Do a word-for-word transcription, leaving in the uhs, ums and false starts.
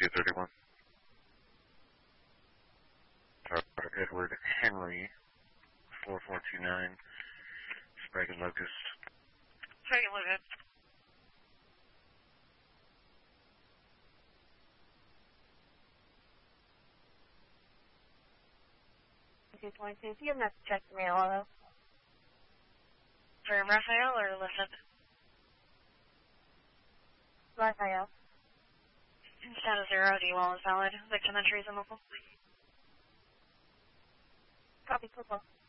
two thirty-one. Tower Edward Henry, four four two nine, Sprague and Locust. Sprague and Locust. two twenty-two, so you have to check the mail auto. For Raphael or Lisset? Raphael. Status zero, D wall is valid. Victim entry is unlawful. Copy, cool.